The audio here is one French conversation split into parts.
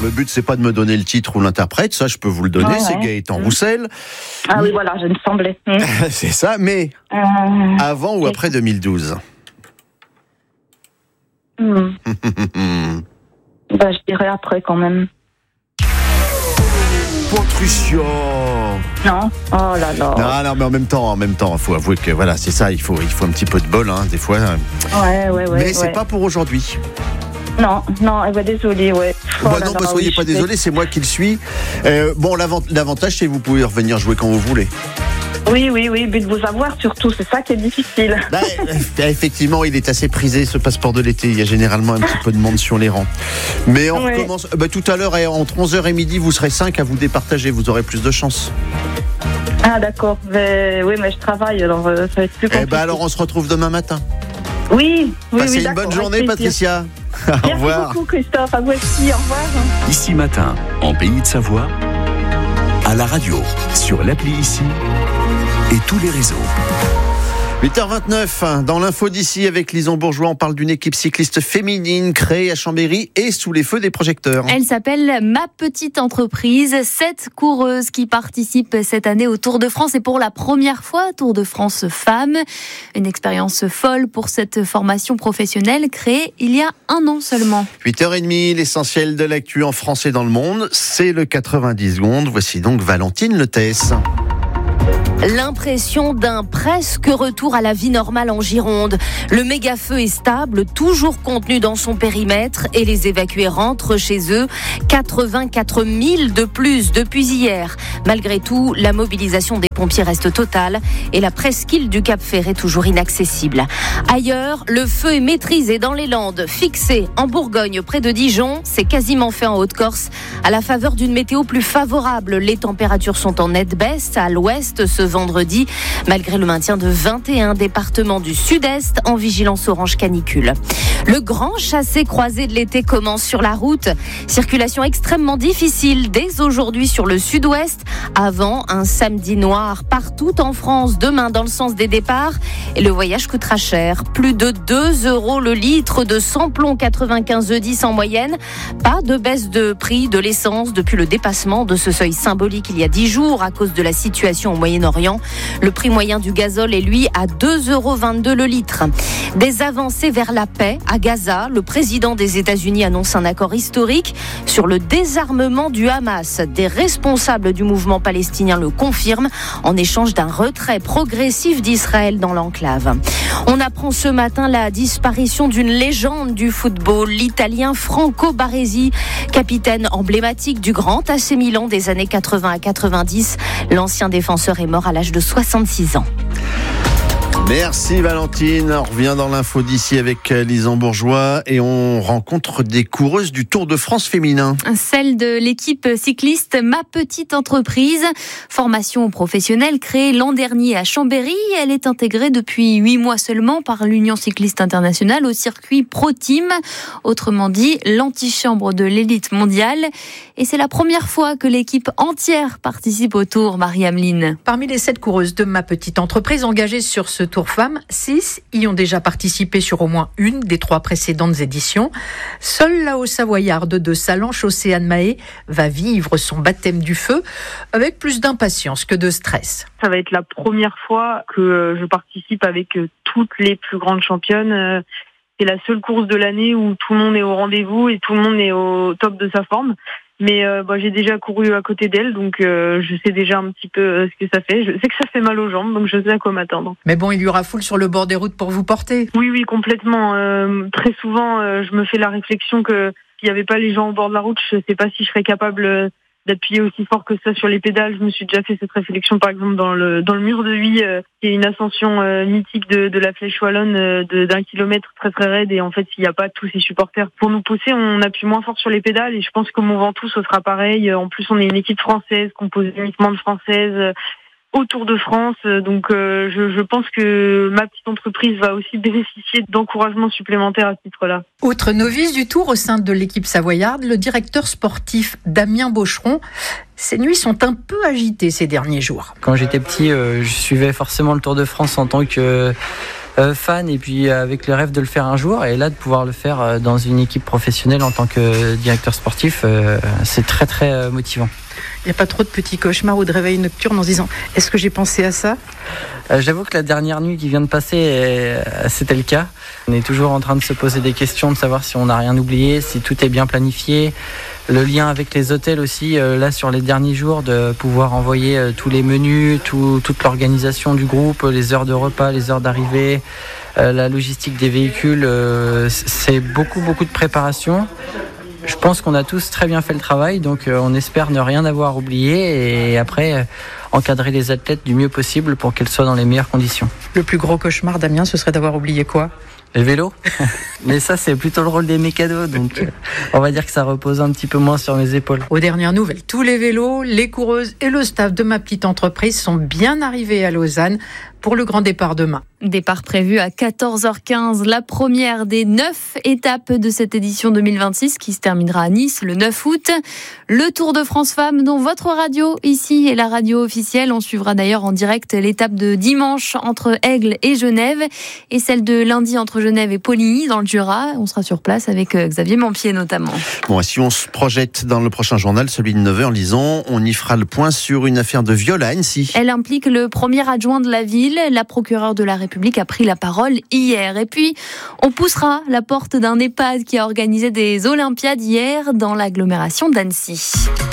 le but c'est pas de me donner le titre ou l'interprète, ça je peux vous le donner, c'est Gaëtan Roussel. Ah oui, voilà, je me semblais. C'est ça, mais avant ou après 2012 Je dirais après quand même. Patricia. Non, oh là là. Non, mais en même temps, faut avouer que voilà, c'est ça, il faut un petit peu de bol, des fois. Ouais. Mais c'est pas pour aujourd'hui. Non, désolé, ouais. Soyez pas désolé, c'est moi qui le suis. L'avantage, c'est que vous pouvez revenir jouer quand vous voulez. Oui, but de vous avoir surtout, c'est ça qui est difficile. Effectivement, il est assez prisé ce passeport de l'été, il y a généralement un petit peu de monde sur les rangs. Mais on recommence, tout à l'heure, entre 11h et midi, vous serez 5 à vous départager, vous aurez plus de chance. Ah d'accord, mais je travaille, alors ça va être plus compliqué. Alors on se retrouve demain matin. Oui, Passez une bonne journée, Patricia. Au revoir. Merci beaucoup, Christophe, à vous aussi, au revoir. Ici Matin, en Pays de Savoie, à la radio, sur l'appli Ici et tous les réseaux. 8h29, dans l'info d'ici avec Lison Bourgeois, on parle d'une équipe cycliste féminine créée à Chambéry et sous les feux des projecteurs. Elle s'appelle Ma Petite Entreprise. 7 coureuses qui participent cette année au Tour de France et pour la première fois, Tour de France Femmes. Une expérience folle pour cette formation professionnelle créée il y a 1 an seulement. 8h30, l'essentiel de l'actu en France et dans le monde, c'est le 90 secondes. Voici donc Valentine Letès. L'impression d'un presque retour à la vie normale en Gironde. Le méga-feu est stable, toujours contenu dans son périmètre et les évacués rentrent chez eux. 84 000 de plus depuis hier. Malgré tout, la mobilisation des pompiers reste totale et la presqu'île du Cap-Ferret toujours inaccessible. Ailleurs, le feu est maîtrisé dans les Landes, fixé en Bourgogne près de Dijon. C'est quasiment fait en Haute-Corse. À la faveur d'une météo plus favorable, les températures sont en nette baisse à l'ouest ce vendredi, malgré le maintien de 21 départements du sud-est en vigilance orange canicule. Le grand chassé-croisé de l'été commence sur la route. Circulation extrêmement difficile dès aujourd'hui sur le sud-ouest, avant un samedi noir partout en France demain dans le sens des départs. Et le voyage coûtera cher, plus de 2 € le litre de samplon 95 E10 en moyenne. Pas de baisse de prix de l'essence depuis le dépassement de ce seuil symbolique il y a 10 jours à cause de la situation au Moyen-Orient. Le prix moyen du gazole est lui à 2,22 € le litre. Des avancées vers la paix à Gaza. Le président des États-Unis annonce un accord historique sur le désarmement du Hamas. Des responsables du mouvement palestinien le confirment en échange d'un retrait progressif d'Israël dans l'enclave. On apprend ce matin la disparition d'une légende du football, l'Italien Franco Baresi, capitaine emblématique du grand AC Milan des années 80 à 90. L'ancien défenseur est mort à l'âge de 66 ans. Merci Valentine, on revient dans l'info d'ici avec Lison Bourgeois et on rencontre des coureuses du Tour de France féminin. Celle de l'équipe cycliste Ma Petite Entreprise, formation professionnelle créée l'an dernier à Chambéry. Elle est intégrée depuis 8 mois seulement par l'Union cycliste internationale au circuit Pro Team, autrement dit l'antichambre de l'élite mondiale. Et c'est la première fois que l'équipe entière participe au Tour, Marie-Ameline. Parmi les 7 coureuses de Ma Petite Entreprise engagées sur ce Tour Femmes, 6 y ont déjà participé sur au moins une des 3 précédentes éditions. Seule la Haut-Savoyarde de Salanches, Océane Mahé, va vivre son baptême du feu avec plus d'impatience que de stress. Ça va être la première fois que je participe avec toutes les plus grandes championnes. C'est la seule course de l'année où tout le monde est au rendez-vous et tout le monde est au top de sa forme. Mais j'ai déjà couru à côté d'elle, donc je sais déjà un petit peu ce que ça fait. Je sais que ça fait mal aux jambes, donc je sais à quoi m'attendre. Mais bon, il y aura foule sur le bord des routes pour vous porter. Oui, complètement. Très souvent, je me fais la réflexion que s'il n'y avait pas les gens au bord de la route, je ne sais pas si je serais capable d'appuyer aussi fort que ça sur les pédales. Je me suis déjà fait cette réflexion, par exemple, dans le mur de Huy, qui est une ascension mythique de la Flèche Wallonne d'1 kilomètre très très raide. Et en fait, s'il n'y a pas tous ces supporters pour nous pousser, on appuie moins fort sur les pédales. Et je pense qu'au Mont Ventoux, ce sera pareil. En plus, on est une équipe française, composée uniquement de Françaises, au Tour de France. Donc je pense que Ma Petite Entreprise va aussi bénéficier d'encouragements supplémentaires à ce titre-là. Autre novice du Tour au sein de l'équipe savoyarde, le directeur sportif Damien Bocheron. Ces nuits sont un peu agitées ces derniers jours. Quand j'étais petit, je suivais forcément le Tour de France en tant que fan et puis avec le rêve de le faire un jour. Et là, de pouvoir le faire dans une équipe professionnelle en tant que directeur sportif, c'est très très motivant. Il n'y a pas trop de petits cauchemars ou de réveils nocturnes en se disant « Est-ce que j'ai pensé à ça ?» J'avoue que la dernière nuit qui vient de passer, c'était le cas. On est toujours en train de se poser des questions, de savoir si on n'a rien oublié, si tout est bien planifié. Le lien avec les hôtels aussi, là sur les derniers jours, de pouvoir envoyer tous les menus, toute l'organisation du groupe, les heures de repas, les heures d'arrivée, la logistique des véhicules, c'est beaucoup de préparation. Je pense qu'on a tous très bien fait le travail, donc on espère ne rien avoir oublié et après encadrer les athlètes du mieux possible pour qu'elles soient dans les meilleures conditions. Le plus gros cauchemar, Damien, ce serait d'avoir oublié quoi ? Les vélos. Mais ça, c'est plutôt le rôle des mécanos, donc on va dire que ça repose un petit peu moins sur mes épaules. Aux dernières nouvelles, tous les vélos, les coureuses et le staff de ma petite entreprise sont bien arrivés à Lausanne pour le grand départ demain. Départ prévu à 14h15, la première des 9 étapes de cette édition 2026 qui se terminera à Nice le 9 août. Le Tour de France Femmes, dont votre radio ici est la radio officielle. On suivra d'ailleurs en direct l'étape de dimanche entre Aigle et Genève et celle de lundi entre Genève et Poligny dans le Jura. On sera sur place avec Xavier Mampier notamment. Bon, et si on se projette dans le prochain journal, celui de 9h, lisons, on y fera le point sur une affaire de viol à Annecy. Elle implique le premier adjoint de la ville. La procureure de la République a pris la parole hier. Et puis, on poussera la porte d'un EHPAD qui a organisé des Olympiades hier dans l'agglomération d'Annecy.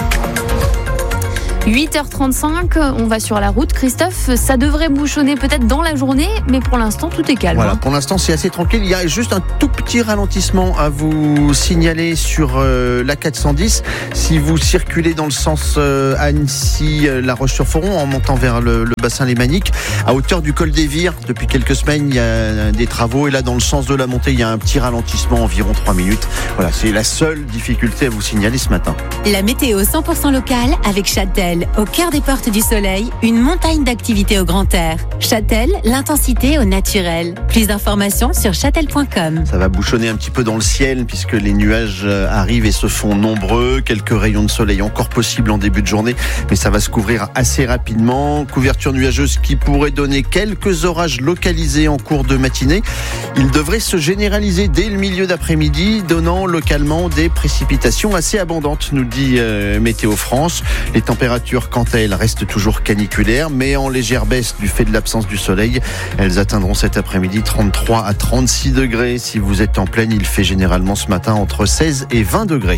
8h35, on va sur la route. Christophe, ça devrait bouchonner peut-être dans la journée, mais pour l'instant, tout est calme. Voilà, pour l'instant, c'est assez tranquille. Il y a juste un tout petit ralentissement à vous signaler sur la 410. Si vous circulez dans le sens Annecy-La Roche-sur-Foron, en montant vers le bassin lémanique, à hauteur du col des Vires, depuis quelques semaines, il y a des travaux. Et là, dans le sens de la montée, il y a un petit ralentissement, environ 3 minutes. Voilà, c'est la seule difficulté à vous signaler ce matin. La météo 100% locale avec Châtel. Au cœur des portes du soleil, une montagne d'activités au grand air. Châtel, l'intensité au naturel. Plus d'informations sur châtel.com. Ça va bouchonner un petit peu dans le ciel puisque les nuages arrivent et se font nombreux. Quelques rayons de soleil encore possibles en début de journée, mais ça va se couvrir assez rapidement. Couverture nuageuse qui pourrait donner quelques orages localisés en cours de matinée. Ils devraient se généraliser dès le milieu d'après-midi, donnant localement des précipitations assez abondantes, nous dit Météo France. Les températures, quant à elles, restent toujours caniculaires, mais en légère baisse du fait de l'absence du soleil. Elles atteindront cet après-midi 33 à 36 degrés. Si vous êtes en plaine, il fait généralement ce matin entre 16 et 20 degrés.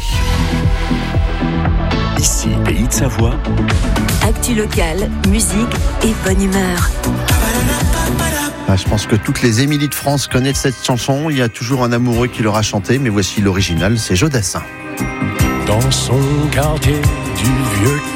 Ici, Pays de Savoie. Actu locale, musique et bonne humeur. Je pense que toutes les Émilies de France connaissent cette chanson. Il y a toujours un amoureux qui l'aura chanté, mais voici l'original, c'est Jodassin. Dans son quartier du vieux